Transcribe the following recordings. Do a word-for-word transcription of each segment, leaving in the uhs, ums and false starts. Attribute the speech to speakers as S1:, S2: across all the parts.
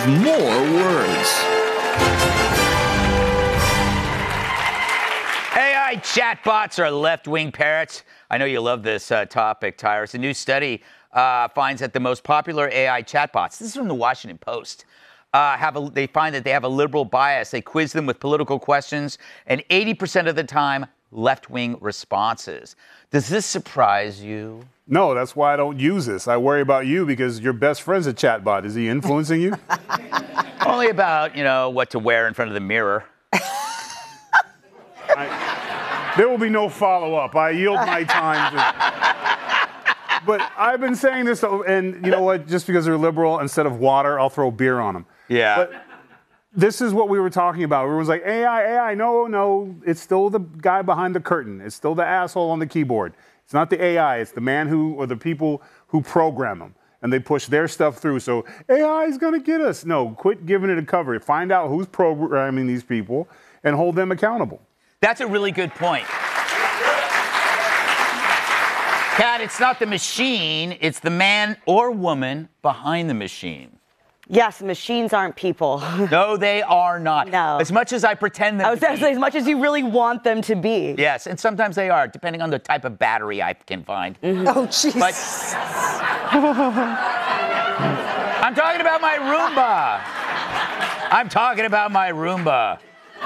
S1: more words.
S2: A I chatbots are left-wing parrots. I know you love this uh, topic, Tyrus. A new study uh, finds that the most popular A I chatbots, this is from the Washington Post, uh, have a, they find that they have a liberal bias. They quiz them with political questions, and eighty percent of the time, left-wing responses. Does this surprise you?
S3: No, that's why I don't use this. I worry about you because your best friend's a chatbot. Is he influencing you?
S2: Only about, you know, what to wear in front of the mirror.
S3: I, there will be no follow-up. I yield my time to... But I've been saying this, and you know what? Just because they're liberal, instead of water, I'll throw beer on them.
S2: Yeah.
S3: But this is what we were talking about. Everyone's like, A I, A I. No, no. It's still the guy behind the curtain. It's still the asshole on the keyboard. It's not the A I. It's the man who, or the people who program them. And they push their stuff through. So A I is going to get us. No, quit giving it a cover. Find out who's programming these people and hold them accountable.
S2: That's a really good point. Kat, it's not the machine, it's the man or woman behind the machine.
S4: Yes, machines aren't people.
S2: No, they are not.
S4: No.
S2: As much as I pretend them
S4: I was
S2: to
S4: going to say,
S2: be.
S4: as much as you really want them to be.
S2: Yes, and sometimes they are, depending on the type of battery I can find.
S4: Mm-hmm.
S5: Oh, jeez.
S2: But I'm talking about my Roomba. I'm talking about my Roomba.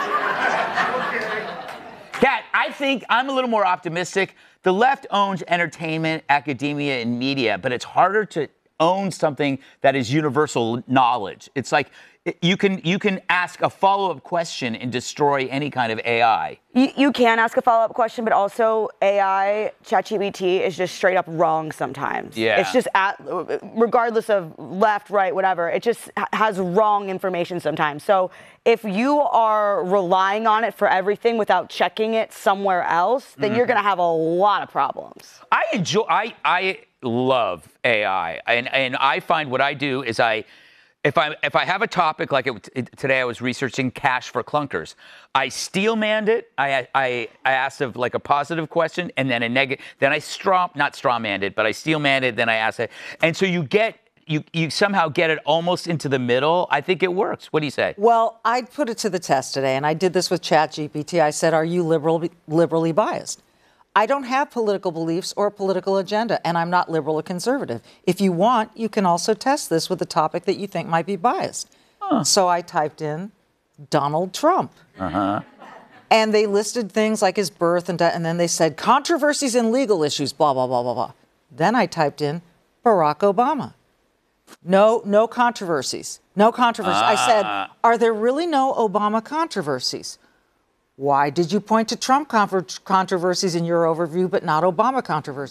S2: Kat, I think I'm a little more optimistic. The left owns entertainment, academia, and media, but it's harder to own something that is universal knowledge. It's like you can you can ask a follow-up question and destroy any kind of A I.
S4: You, you can ask a follow-up question, but also A I, ChatGPT, is just straight up wrong sometimes.
S2: Yeah.
S4: It's just, at, regardless of left, right, whatever, it just has wrong information sometimes. So if you are relying on it for everything without checking it somewhere else, then mm-hmm. you're going to have a lot of problems.
S2: I enjoy, I, I love A I. And, and I find what I do is I, If I if I have a topic like it, it, today, I was researching cash for clunkers. I steel-manned it. I I I asked of like a positive question and then a negative. Then I straw not straw-manned it, but I steel-manned it. Then I asked it, and so you get you you somehow get it almost into the middle. I think it works. What do you say?
S5: Well, I put it to the test today, and I did this with ChatGPT. I said, "Are you liberal liberally biased?" I don't have political beliefs or a political agenda, and I'm not liberal or conservative. If you want, you can also test this with a topic that you think might be biased. Huh. So I typed in Donald Trump. Uh-huh. And they listed things like his birth, and, and then they said controversies and legal issues, blah, blah, blah, blah, blah. Then I typed in Barack Obama. No, no controversies. No controversies. Uh. I said, are there really no Obama controversies? Why did you point to Trump controversies in your overview, but not Obama controversies?